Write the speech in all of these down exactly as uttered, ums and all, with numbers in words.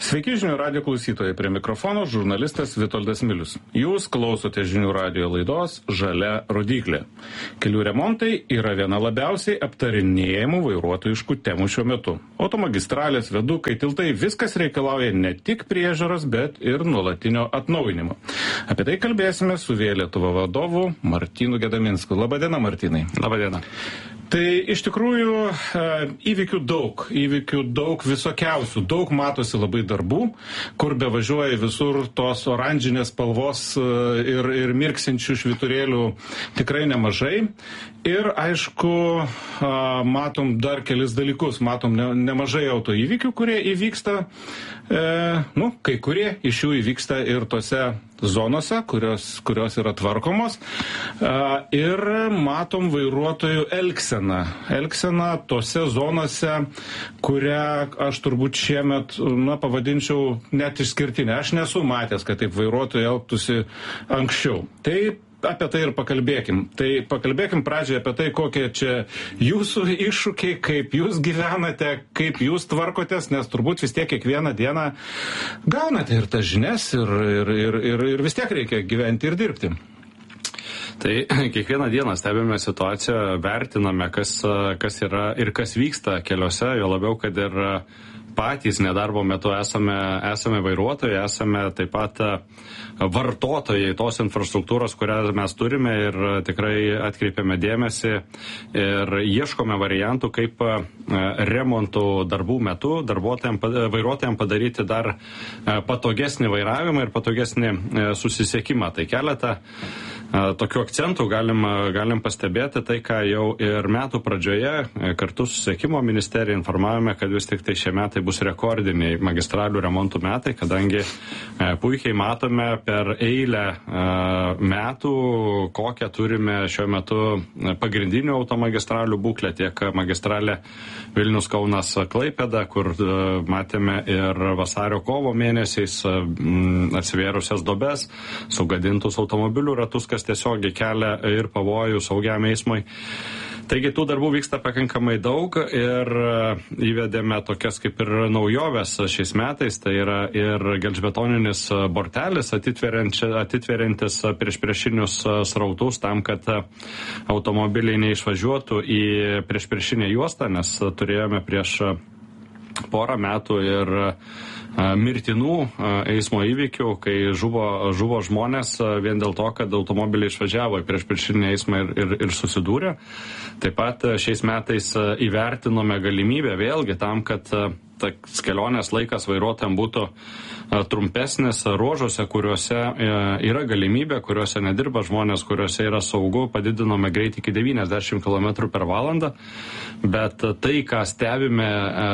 Sveiki žinių radijo klausytojai, prie mikrofono žurnalistas Vitoldas Milius. Jūs klausote žinių radijo laidos Žalia rodyklė. Kelių remontai yra viena labiausiai aptarinėjimų vairuotojiškų temų šiuo metu. Automagistralės, viadukai, tiltai, viskas reikalauja ne tik priežiūros, bet ir nuolatinio atnaujinimo. Apie tai kalbėsime su Via Lietuva vadovu Martynu Gedaminsku. Labadiena, Martynai. Labadiena. Tai iš tikrųjų įvykių daug, įvykių daug visokiausių, daug matosi labai darbų, kur bevažiuoja visur tos oranžinės spalvos ir, ir mirksinčių švyturėlių tikrai nemažai. Ir aišku, matom dar kelis dalykus, matom ne, nemažai autoįvykių, kurie įvyksta, e, nu, kai kurie iš jų įvyksta ir tose zonose, kurios, kurios yra tvarkomos. E, ir matom vairuotojų elgseną. Elgseną tose zonose, kurią aš turbūt šiemet, na, pavadinčiau net išskirtinę. Aš nesu matęs, kad taip vairuotojai elgtųsi anksčiau. Tai apie tai ir pakalbėkim. Tai pakalbėkim pradžioje apie tai, kokie čia jūsų iššūkiai, kaip jūs gyvenate, kaip jūs tvarkotės, nes turbūt vis tiek kiekvieną dieną gaunate ir tas žinias ir, ir, ir, ir, ir vis tiek reikia gyventi ir dirbti. Tai kiekvieną dieną stebime situaciją, vertiname, kas, kas yra ir kas vyksta keliuose, jo labiau, kad ir patys nedarbo metu esame, esame vairuotojai, esame taip pat vartotojai tos infrastruktūros, kurią mes turime ir tikrai atkreipiame dėmesį ir ieškome variantų, kaip remontų darbų metu darbuotojams, vairuotojams padaryti dar patogesnį vairavimą ir patogesnį susisiekimą. Tai keletą tokių akcentų galim, galim pastebėti tai, ką jau ir metų pradžioje kartu su susisiekimo ministerija informavome, kad vis tik tai šie metai bus rekordiniai magistralių remontų metai, kadangi puikiai matome per eilę metų, kokią turime šiuo metu pagrindinių automagistralių būklę, tiek magistralė Vilnius Kaunas Klaipėda, kur matėme ir vasario kovo mėnesiais atsivėrusias duobes, sugadintus automobilių ratus, kas tiesiogiai kelia ir pavojų saugiam eismui. Taigi tų darbų vyksta pakankamai daug ir įvedėme tokias kaip ir naujoves šiais metais, tai yra ir gelžbetoninis bortelis atitveriantis priešpriešinius srautus tam, kad automobiliai neišvažiuotų į priešpriešinę juostą, nes turėjome prieš porą metų ir mirtinų eismo įvykių, kai žuvo, žuvo žmonės vien dėl to, kad automobiliai išvažiavo į priešpriešinį eismą ir, ir, ir susidūrė. Taip pat šiais metais įvertinome galimybę vėlgi tam, kad tas kelionės laikas vairuotojams būtų trumpesnis ruožuose, kuriuose yra galimybė, kuriuose nedirba žmonės, kuriuose yra saugu, padidinome greitį iki devyniasdešimt kilometrų per valandą. Bet tai, ką stebime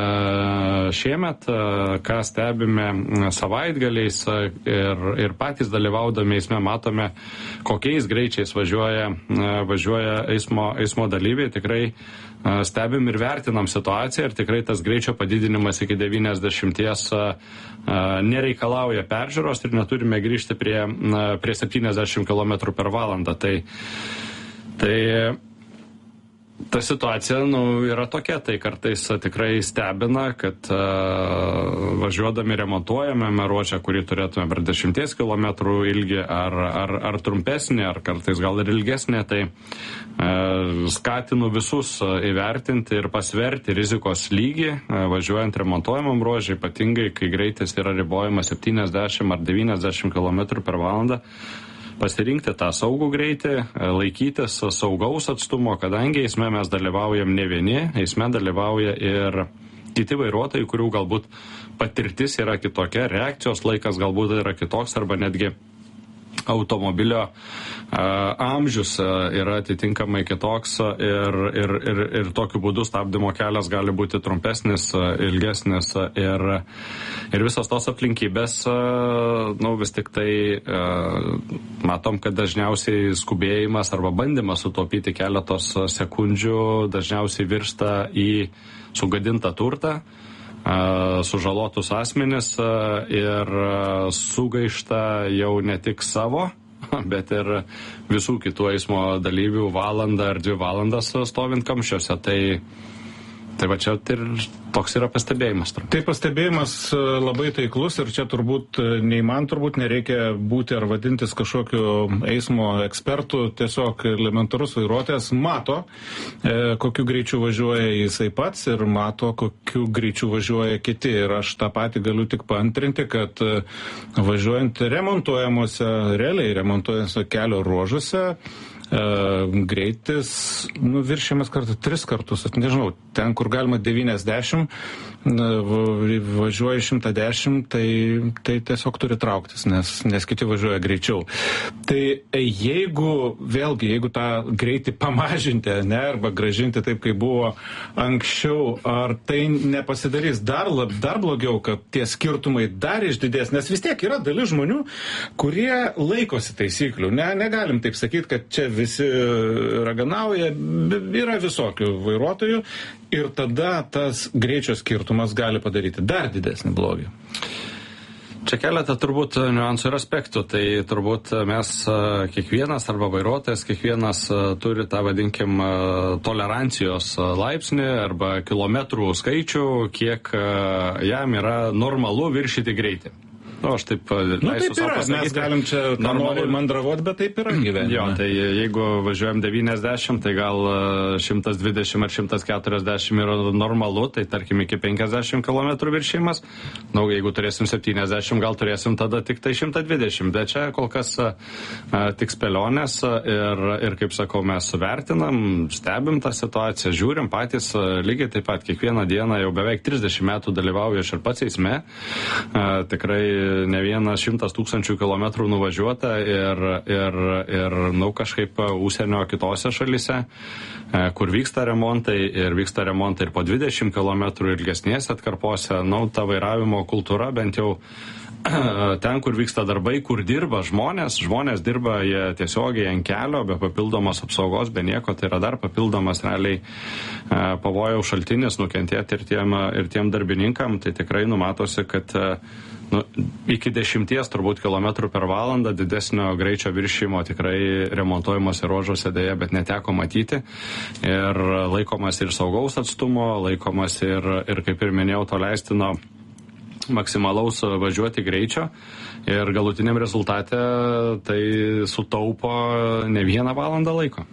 šiemet, ką stebime savaitgaliais ir, ir patys dalyvaudami eisme, matome, kokiais greičiais važiuoja, važiuoja eismo, eismo dalyviai. Tikrai stebim ir vertinam situaciją ir tikrai tas greičio padidinimas iki devyniasdešimties nereikalauja peržiūros ir neturime grįžti prie, prie septyniasdešimt kilometrų per valandą. Tai, tai ta situacija nu, yra tokia, tai kartais tikrai stebina, kad uh, važiuodami remontuojame ruožą, kurį turėtume per dešimties kilometrų ilgį ar, ar, ar trumpesnį, ar kartais gal ir ilgesnį, tai uh, skatinu visus įvertinti ir pasverti rizikos lygį, uh, važiuojant remontuojamam ruožą, ypatingai kai greitis yra ribojamas septyniasdešimt ar devyniasdešimt kilometrų per valandą. Pasirinkti tą saugų greitį, laikytis saugaus atstumo, kadangi eisme mes dalyvaujam ne vieni, eisme dalyvauja ir kiti vairuotojai, kurių galbūt patirtis yra kitokia, reakcijos laikas galbūt yra kitoks arba netgi automobilio a, amžius yra atitinkamai kitoks ir, ir, ir, ir tokiu būdu stabdymo kelias gali būti trumpesnis, ilgesnis ir, ir visos tos aplinkybės, nu, vis tik tai a, matom, kad dažniausiai skubėjimas arba bandymas sutaupyti keletos sekundžių dažniausiai virsta į sugadintą turtą, sužalotus asmenis ir sugaišta jau ne tik savo, bet ir visų kitų eismo dalyvių valandą ar dvi valandas stovint kamščiuose. Tai Tai va čia ir toks yra pastebėjimas. Turbūt. Tai pastebėjimas labai taiklus ir čia turbūt nei man turbūt nereikia būti ar vadintis kažkokiu eismo ekspertu, tiesiog elementarus vairuotojas mato, e, kokiu greičiu važiuoja jisai pats ir mato, kokiu greičiu važiuoja kiti. Ir aš tą patį galiu tik paantrinti, kad e, važiuojant remontuojamuose, realiai remontuojamuose kelio ruožuose, Uh, greitis nu, viršiamas kartą tris kartus, aš nežinau, ten, kur galima devyniasdešimt, važiuoja šimtas dešimt, tai, tai tiesiog turi trauktis, nes, nes kiti važiuoja greičiau. Tai jeigu, vėlgi, jeigu tą greitį pamažinti, ne, arba gražinti taip, kaip buvo anksčiau, ar tai nepasidarys dar, lab, dar blogiau, kad tie skirtumai dar išdidės, nes vis tiek yra dalis žmonių, kurie laikosi taisyklių. Ne, negalim taip sakyti, kad čia visi raganauja, yra visokių vairuotojų ir tada tas greičio skirtumas gali padaryti dar didesnį blogį. Čia keletą turbūt niuansų ir aspektų. Tai turbūt mes kiekvienas arba vairuotojas, kiekvienas turi tą, vadinkim, tolerancijos laipsnį arba kilometrų skaičių, kiek jam yra normalu viršyti greitį. Nu, aš taip nu, taip yra, pasakyti, mes galim čia normaliai mandravot, bet taip yra gyvenime. Jo, tai jeigu važiuojam devyniasdešimt, tai gal šimtas dvidešimt ar šimtas keturiasdešimt yra normalu, tai tarkim iki penkiasdešimt kilometrų viršimas. Na, nu, jeigu turėsim septyniasdešimt, gal turėsim tada tik tai šimtas dvidešimt, bet čia kol kas a, tik spėlionės ir, ir, kaip sakau, mes vertinam, stebim tą situaciją, žiūrim patys, lygiai taip pat kiekvieną dieną jau beveik trisdešimt metų dalyvauju aš ir pats eisme. A, tikrai ne vienas šimtas tūkstančių kilometrų nuvažiuota ir, ir, ir nu, kažkaip užsienio kitose šalyse, kur vyksta remontai ir vyksta remontai ir po dvidešimt kilometrų ilgesnėse atkarpose, nu, ta vairavimo kultūra bent jau ten, kur vyksta darbai, kur dirba žmonės, žmonės dirba jie tiesiogiai ant kelio, be papildomos apsaugos, be nieko, tai yra dar papildomas realiai pavojaus šaltinis nukentėti ir tiem, ir tiem darbininkam, tai tikrai numatosi, kad nu, iki dešimties turbūt kilometrų per valandą didesnio greičio viršymo tikrai remontuojamuose ruožuose dėja, bet neteko matyti. Ir laikomas ir saugaus atstumo, laikomas ir, ir kaip ir minėjau, to leistino maksimalaus važiuoti greičio. Ir galutiniam rezultate tai sutaupo ne vieną valandą laiko.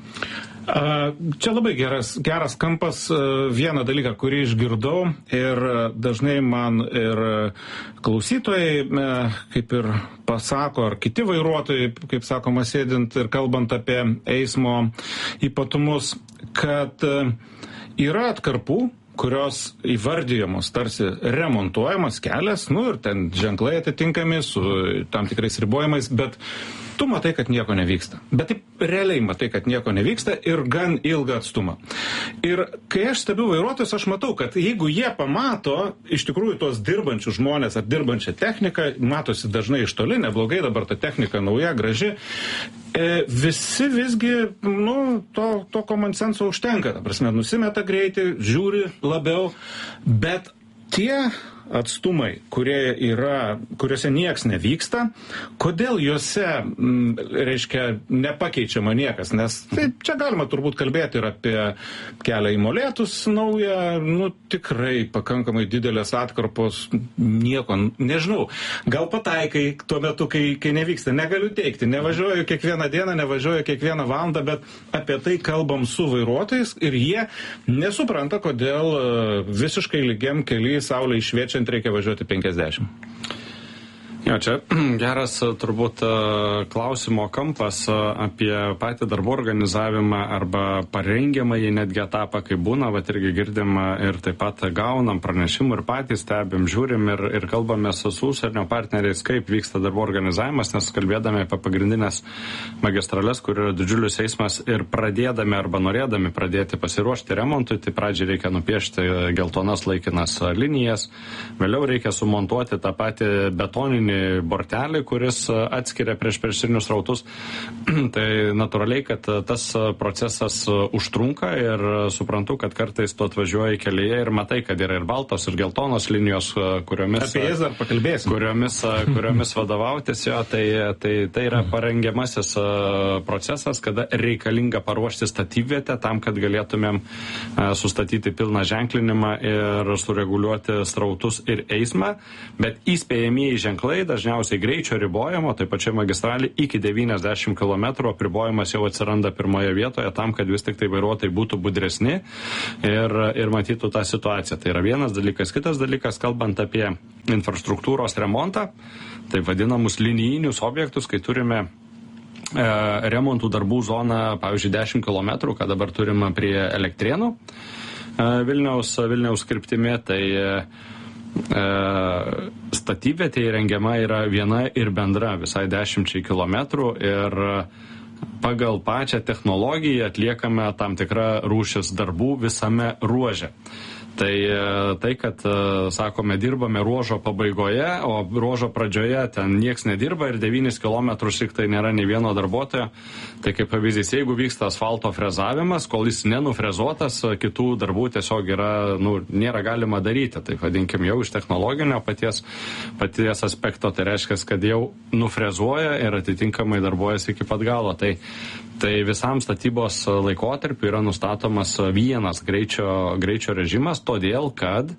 Čia labai geras, geras kampas, vieną dalyką, kurį išgirdau ir dažnai man ir klausytojai, kaip ir pasako, ar kiti vairuotojai, kaip sakoma, sėdint ir kalbant apie eismo ypatumus, kad yra atkarpų, kurios įvardyjamos tarsi remontuojamas kelias, nu ir ten ženklai atitinkami su tam tikrais ribojimais, bet tu matai, kad nieko nevyksta. Bet taip realiai matai, kad nieko nevyksta ir gan ilgą atstumą. Ir kai aš stebiu vairuotojus, aš matau, kad jeigu jie pamato iš tikrųjų tos dirbančius žmonės ar dirbančią techniką, matosi dažnai iš toli, neblogai dabar ta technika nauja, graži, e, visi visgi, nu, to, to common sense užtenka. Ta prasme, nusimeta greitį, žiūri labiau, bet tie atstumai, kurie yra, kuriuose nieks nevyksta, kodėl juose, m, reiškia, nepakeičiama niekas, nes tai čia galima turbūt kalbėti ir apie kelią į Molėtus naują, nu, tikrai pakankamai didelės atkarpos, nieko, nežinau, gal pataikai tuo metu, kai, kai nevyksta, negaliu teikti, nevažiuoju kiekvieną dieną, nevažiuoju kiekvieną valandą, bet apie tai kalbam su vairuotojais ir jie nesupranta, kodėl visiškai lygiam kely saulė išviečia reikia važiuoti penkiasdešimt. Jo, čia geras turbūt klausimo kampas apie patį darbų organizavimą arba parengiamąjį netgi etapą, kai būna, vat irgi girdim ir taip pat gaunam pranešimų ir patys stebim, žiūrim ir, ir kalbame su užsienio partneriais, kaip vyksta darbų organizavimas, nes kalbėdami apie pagrindinės magistrales, kur yra didžiulis eismas ir pradėdami arba norėdami pradėti pasiruošti remontui, tai pradžiai reikia nupiešti geltonas laikinas linijas, vėliau reikia sumontuoti tą patį betoninį bortelį, kuris atskiria prieš priešinius rautus. Tai natūraliai, kad tas procesas užtrunka ir suprantu, kad kartais tu atvažiuoji kelyje ir matai, kad yra ir baltos, ir geltonos linijos, kuriomis, apie jas dar pakalbėsim. kuriomis, kuriomis vadovautis jo, tai, tai, tai yra parengiamasis procesas, kada reikalinga paruošti statybvietę tam, kad galėtumėm sustatyti pilną ženklinimą ir sureguliuoti srautus ir eismą, bet įspėjamieji ženklai dažniausiai greičio ribojimo, taip pačiai magistralį iki devyniasdešimt kilometrų apribojimas jau atsiranda pirmoje vietoje tam, kad vis tik tai vairuotojai būtų budresni ir, ir matytų tą situaciją. Tai yra vienas dalykas. Kitas dalykas, kalbant apie infrastruktūros remontą, tai vadinamus linijinius objektus, kai turime remontų darbų zoną, pavyzdžiui, dešimt kilometrų, ką dabar turime prie Elektrėnų Vilniaus, Vilniaus kryptimi, tai statybvietė įrengiama yra viena ir bendra visai dešimčiai kilometrų ir pagal pačią technologiją atliekame tam tikrą rūšis darbų visame ruože. Tai, tai, kad, sakome, dirbame ruožo pabaigoje, o ruožo pradžioje ten nieks nedirba ir devynis kilometrus tik tai nėra nei vieno darbuotojo, tai kaip pavyzdys, jeigu vyksta asfalto frezavimas, kol jis nenufrezuotas, kitų darbų tiesiog yra, nu, nėra galima daryti. Tai vadinkim jau iš technologinio paties, paties aspekto, tai reiškia, kad jau nufrezuoja ir atitinkamai darbuojasi iki pat galo. Tai Tai visam statybos laikotarpiu yra nustatomas vienas greičio, greičio režimas, todėl kad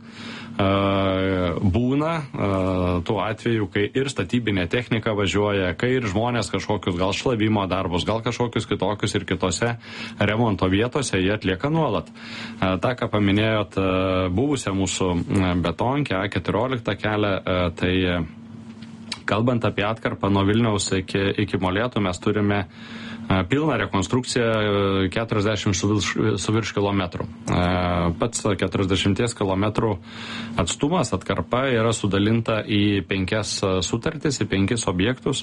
uh, būna uh, tuo atveju, kai ir statybinė technika važiuoja, kai ir žmonės kažkokius gal šlavimo darbus, gal kažkokius kitokius ir kitose remonto vietose jie atlieka nuolat. Uh, ta, ką paminėjot, uh, buvusią mūsų betonkę A keturiolika kelią, uh, tai kalbant apie atkarpą nuo Vilniaus iki, iki Molėtų, mes turime pilną rekonstrukciją keturiasdešimt su virš kilometrų. Pats keturiasdešimties kilometrų atstumas atkarpa yra sudalinta į penkias sutartis, į penkis objektus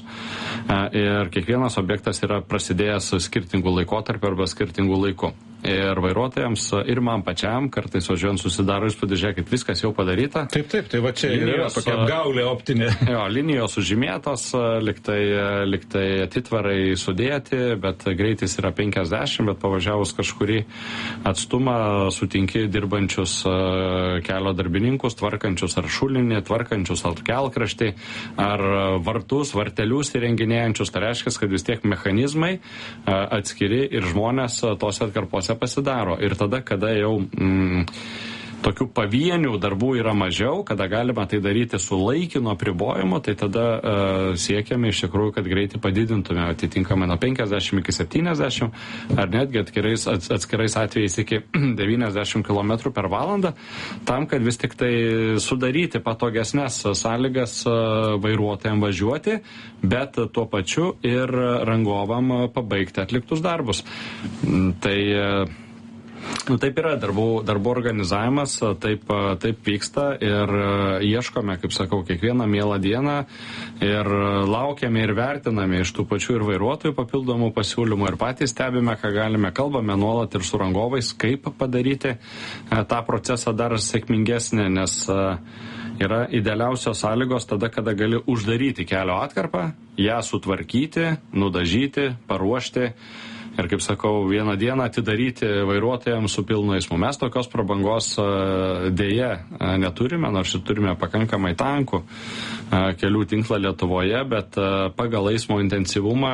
ir kiekvienas objektas yra prasidėjęs skirtingų laikotarpių arba skirtingų laikų. Ir vairuotojams, ir man pačiam, kartais važiuojant susidaro įspūdis, žiūrėkit, viskas jau padaryta. Taip, taip, tai va čia linijos, yra tokia apgaulė optinė. Jo, linijos užžymėtos, liktai, liktai atitvarai sudėti, bet greitis yra penkiasdešimt, bet pavažiavus kažkurį atstumą sutinki dirbančius kelio darbininkus, tvarkančius ar šulinį, tvarkančius ar kelkraštį, ar vartus, vartelius įrenginėjančius. Tai reiškia, kad vis tiek mechanizmai atskiri ir žmonės tose atkarpose pasidaro. Ir tada, kada jau mm, tokių pavienių darbų yra mažiau, kada galima tai daryti su laikino apribojimu, tai tada uh, siekiame iš tikrųjų, kad greitį padidintume atitinkamai nuo penkiasdešimt iki septyniasdešimt ar netgi atskirais, atskirais atvejais iki devyniasdešimt kilometrų per valandą, tam, kad vis tik tai sudaryti patogesnės sąlygas uh, vairuotojams važiuoti, bet tuo pačiu ir rangovam pabaigti atliktus darbus. Tai uh, Nu, taip yra, darbų, darbų organizavimas, taip, taip vyksta ir ieškome, kaip sakau, kiekvieną mielą dieną ir laukiame ir vertiname iš tų pačių ir vairuotojų papildomų pasiūlymų ir patys stebime, ką galime, kalbame nuolat ir su rangovais, kaip padaryti tą procesą dar sėkmingesnį, nes yra idealiausios sąlygos tada, kada gali uždaryti kelio atkarpą, ją sutvarkyti, nudažyti, paruošti. Ir, kaip sakau, vieną dieną atidaryti vairuotojams su pilnu eismu. Mes tokios prabangos dėja neturime, nors ir turime pakankamai tankų kelių tinklą Lietuvoje, bet pagal eismo intensyvumą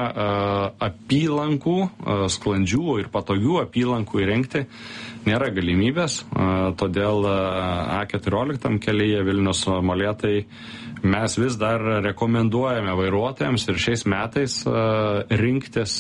apylankų, sklandžių ir patogių apylankų įrengti nėra galimybės. Todėl A keturiolika kelyje Vilnius Molėtai mes vis dar rekomenduojame vairuotojams ir šiais metais rinktis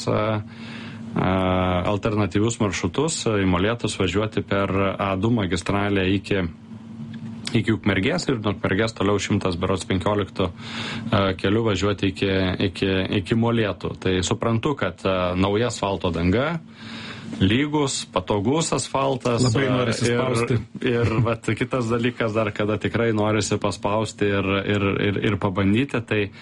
alternatyvius maršrutus, į Molėtus važiuoti per A du magistralę iki, iki Ukmergės ir nuo Ukmergės toliau šimtas berods penkioliktų keliu važiuoti iki, iki, iki Molėtų. Tai suprantu, kad nauja asfalto danga, lygus, patogus asfaltas. Labai norisi spausti. Ir, ir vat, kitas dalykas dar, kada tikrai norisi paspausti ir, ir, ir, ir pabandyti, tai e,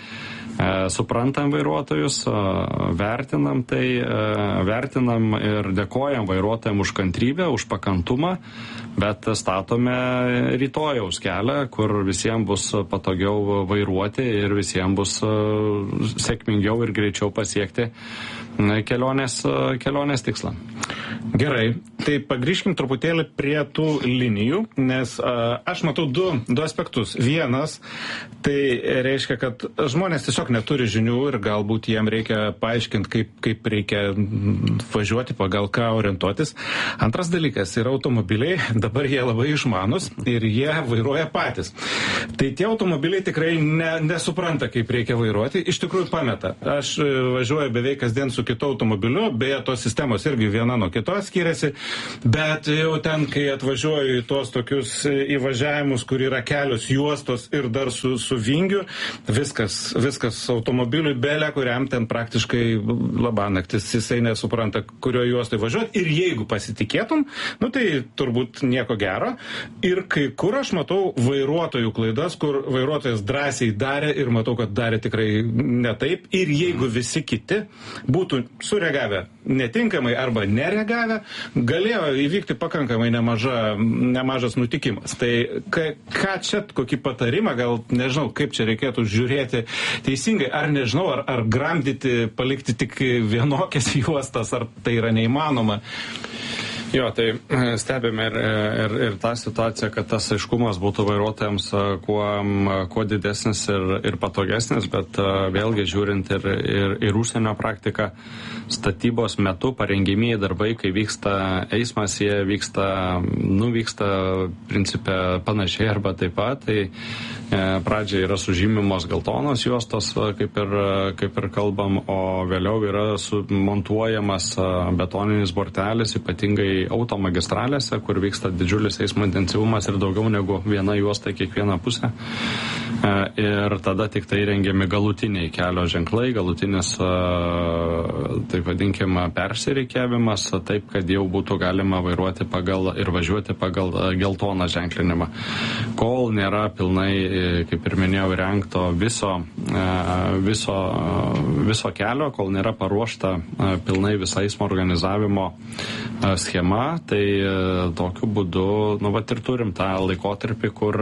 suprantam vairuotojus, e, vertinam tai, e, vertinam ir dėkojam vairuotojam už kantrybę, už pakantumą, bet statome rytojaus kelią, kur visiems bus patogiau vairuoti ir visiems bus e, sėkmingiau ir greičiau pasiekti kelionės, kelionės tikslą. Gerai, tai pagrįžkim truputėlį prie tų linijų, nes a, aš matau du, du aspektus. Vienas, tai reiškia, kad žmonės tiesiog neturi žinių ir galbūt jiem reikia paaiškinti, kaip, kaip reikia važiuoti, pagal ką orientuotis. Antras dalykas yra automobiliai, dabar jie labai išmanus ir jie vairuoja patys. Tai tie automobiliai tikrai ne, nesupranta, kaip reikia vairuoti, iš tikrųjų pameta. Aš važiuoju beveik kasdien su kitu automobiliu, beje, tos sistemos irgi viena nuo kitos skiriasi, bet jau ten, kai atvažiuoju į tuos tokius įvažiavimus, kur yra kelios juostos ir dar su, su vingiu, viskas, viskas automobiliui belė, kuriam ten praktiškai labanaktis, jisai nesupranta, kurio juostoj važiuoti, ir jeigu pasitikėtum, nu tai turbūt nieko gero. Ir kai kur aš matau vairuotojų klaidas, kur vairuotojas drąsiai darė ir matau, kad darė tikrai ne taip, ir jeigu visi kiti būtų sureagavę netinkamai arba nereagavę, galėjo įvykti pakankamai nemaža, nemažas nutikimas. Tai ką, ką čia, kokį patarimą, gal nežinau, kaip čia reikėtų žiūrėti teisingai, ar nežinau, ar, ar gramdyti, palikti tik vienokias juostas, ar tai yra neįmanoma. Jo, tai stebime ir, ir, ir tą situaciją, kad tas aiškumas būtų vairuotojams kuo, kuo didesnis ir, ir patogesnis, bet vėlgi žiūrint ir, ir, ir užsienio praktiką, statybos metu parengimieji darbai, kai vyksta eismas, jie vyksta, nu, vyksta principė panašiai arba taip pat, tai pradžiai yra sužymimos geltonos juostos, kaip ir, kaip ir kalbam, o vėliau yra sumontuojamas betoninis bortelis, ypatingai automagistralėse, kur vyksta didžiulis eismo intensyvumas ir daugiau negu viena juosta į kiekvieną pusę. Ir tada tik tai rengiami galutiniai kelio ženklai, galutinis, taip vadinkime, persirikiavimas, taip, kad jau būtų galima vairuoti pagal ir važiuoti pagal geltoną ženklinimą. Kol nėra pilnai, kaip ir minėjau, rengto viso, viso, viso kelio, kol nėra paruošta pilnai visa eismo organizavimo schema, tai tokiu būdu, nu, vat ir turim tą laikotarpį, kur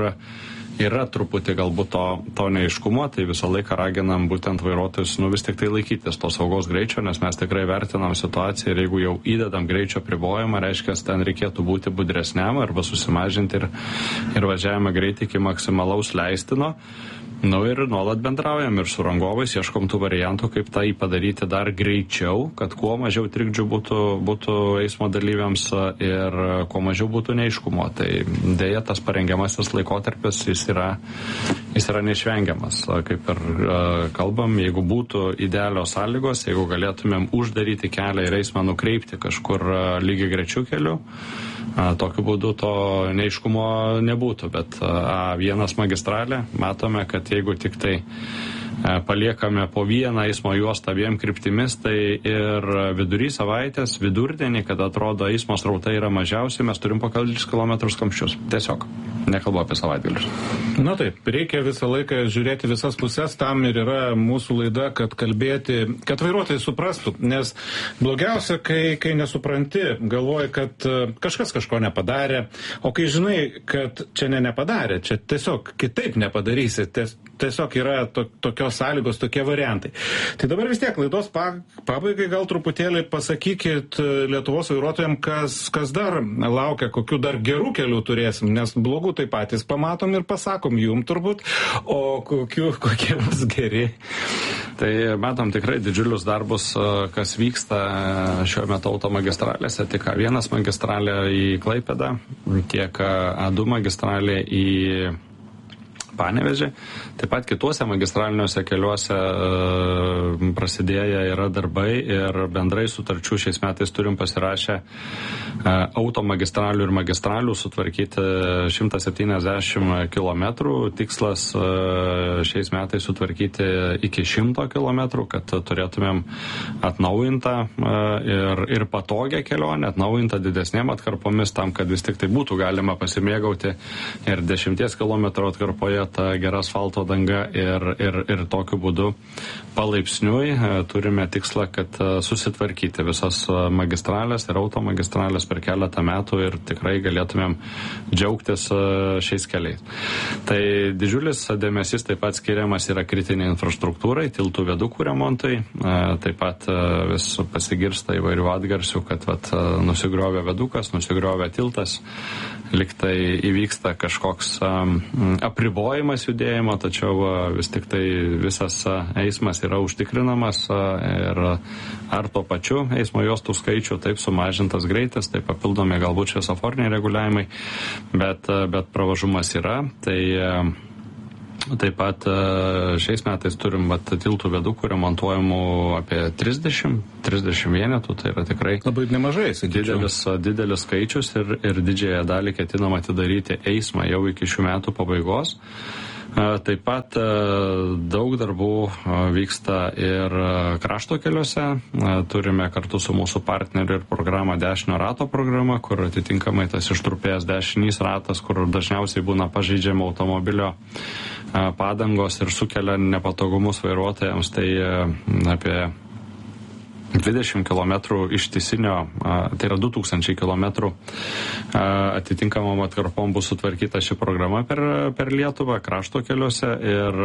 yra truputį galbūt to, to neaiškumo, tai visą laiką raginam būtent vairuotojus, nu, vis tik tai laikytis to saugaus greičio, nes mes tikrai vertinam situaciją ir jeigu jau įdedam greičio pribojimą, reiškia, ten reikėtų būti budresniam arba susimažinti ir, ir važiavimą greitį iki maksimalaus leistino. Nu ir nuolat bendraujam ir su rangovais, ieškom tų variantų, kaip tai padaryti dar greičiau, kad kuo mažiau trikdžių būtų, būtų eismo dalyviams ir kuo mažiau būtų neaiškumo. Tai dėja tas parengiamasis laikotarpis, jis yra, jis yra neišvengiamas. Kaip ir kalbam, jeigu būtų idealios sąlygos, jeigu galėtumėm uždaryti kelią ir eismą nukreipti kažkur lygiai greičiu keliu, tokiu būdu to neaiškumo nebūtų, bet A vienas magistralė, matome, kad jeigu tik tai paliekame po vieną eismo juostą abiem kryptimis, tai ir vidury savaitės, vidurdienį, kad atrodo eismo srautai yra mažiausiai, mes turim po kelis kilometrus kamščius. Tiesiog. Nekalbu apie savaitgalius. Na taip, reikia visą laiką žiūrėti visas pusės, tam ir yra mūsų laida, kad kalbėti, kad vairuotojai suprastų, nes blogiausia, kai, kai nesupranti, galvoji, kad kažkas kažko nepadarė, o kai žinai, kad čia ne nepadarė, čia tiesiog kitaip nepadarysi, tiesiog yra to, tokios sąlygos, tokie variantai. Tai dabar vis tiek laidos pabaigai gal truputėlį pasakykit Lietuvos vairuotojams, kas, kas dar laukia, kokių dar gerų kelių turėsim, nes blogų tai patys pamatom ir pasakom jum turbūt, o kokiu, kokie bus geri. Tai matom tikrai didžiulius darbus, kas vyksta šiuo metu automagistralėse, tik A vienas magistralė į Klaipėdą, tiek A du magistralė į Panevėžį. Taip pat kituose magistraliniuose keliuose e, prasidėję yra darbai ir bendrai sutarčių šiais metais turim pasirašę e, automagistralių ir magistralių sutvarkyti šimtas septyniasdešimt kilometrų. Tikslas e, šiais metais sutvarkyti iki šimto kilometrų, kad turėtumėm atnaujintą e, ir, ir patogią kelionę, atnaujintą didesnėm atkarpomis tam, kad vis tik tai būtų galima pasimėgauti ir dešimties kilometrų atkarpoje ta gera asfalto danga ir, ir, ir tokiu būdu palaipsniui turime tikslą, kad susitvarkyti visas magistralės ir automagistralės per keletą metų ir tikrai galėtumėm džiaugtis šiais keliais. Tai didžiulis dėmesys taip pat skiriamas yra kritiniai infrastruktūrai, tiltų viadukų remontui, taip pat vis pasigirsta įvairių atgarsių, kad vat, nusigriovė viadukas, nusigriovė tiltas, liktai įvyksta kažkoks um, apribojimas judėjimo, tačiau uh, vis tik tai visas uh, eismas yra užtikrinamas uh, ir ar tuo pačiu eismo juostų skaičių, taip sumažintas greitis, taip papildomi galbūt šviesoforiniai reguliavimai, bet, uh, bet pravažumas yra. Tai uh, Taip pat šiais metais turim vat, tiltų viadukų remontuojamų apie trisdešimt, trisdešimt vienetų, tai yra tikrai labai nemažai, didelis, didelis skaičius ir, ir didžiąją dalį ketinam atidaryti eismą jau iki šių metų pabaigos. Taip pat daug darbų vyksta ir krašto keliuose. Turime kartu su mūsų partneriu ir programą Dešinio rato programa, kur atitinkamai tas ištrupėjęs dešinys ratas, kur dažniausiai būna pažeidžiama automobilio padangos ir sukelia nepatogumus vairuotojams. Tai apie dvidešimt kilometrų ištisinio, tai yra du tūkstančiai kilometrų atitinkamom atkarpom bus sutvarkyta ši programa per, per Lietuvą, krašto keliuose ir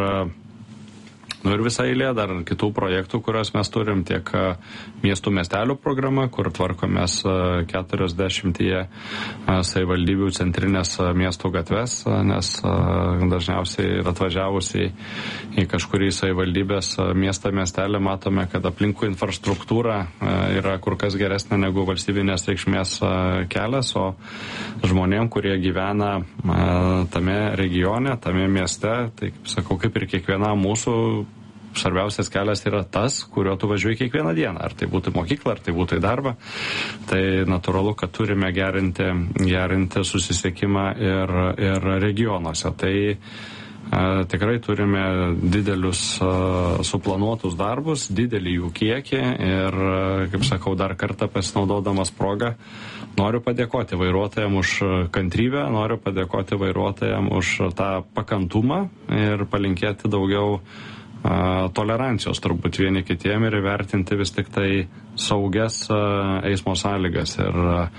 Nu ir visą eilę dar kitų projektų, kuriuos mes turim, tiek miestų miestelių programa, kur tvarkomės keturiasdešimtyje savivaldybių centrinės miestų gatves, nes dažniausiai atvažiavusiai į kažkurį savivaldybės miestą miestelį matome, kad aplinkų infrastruktūra yra kur kas geresnė negu valstybinės reikšmės kelias, o žmonėm, kurie gyvena tame regione, tame mieste, tai kaip sakau, kaip ir kiekviena mūsų, svarbiausias kelias yra tas, kuriuo tu važiuoji kiekvieną dieną. Ar tai būtų mokykla, ar tai būtų į darbą. Tai natūralu, kad turime gerinti, gerinti susisiekimą ir, ir regionuose. Tai a, tikrai turime didelius a, suplanuotus darbus, didelį jų kiekį ir, a, kaip sakau, dar kartą pasinaudodamas progą, noriu padėkoti vairuotojams už kantrybę, noriu padėkoti vairuotojams už tą pakantumą ir palinkėti daugiau tolerancijos turbūt vieni kitiem ir įvertinti vis tik tai saugias eismo sąlygas. Ir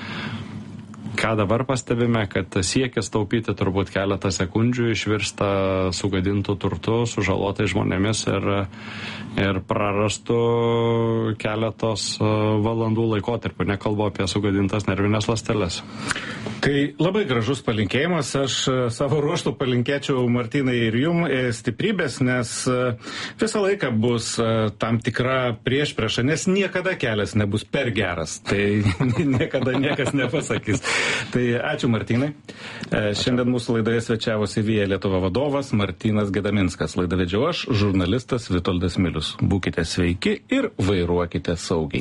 ką dabar pastebime, kad siekis taupyti turbūt keletą sekundžių išvirsta sugadintų turtų, sužalotai žmonėmis ir, ir prarastų keletos valandų laikotarpį. Nekalbu apie sugadintas nervinės ląsteles. Tai labai gražus palinkėjimas. Aš savo ruoštų palinkėčiau, Martynai, ir jum stiprybės, nes visą laiką bus tam tikra priešprieša, nes niekada kelias nebus per geras. Tai niekada niekas nepasakys. Tai ačiū, Martynai. Šiandien mūsų laidoje svečiavosi Via Lietuva vadovas Martynas Gedaminskas. Laidą vedžiau aš, žurnalistas Vitoldas Milius. Būkite sveiki ir vairuokite saugiai.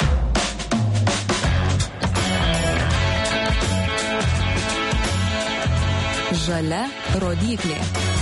Žalia rodyklė.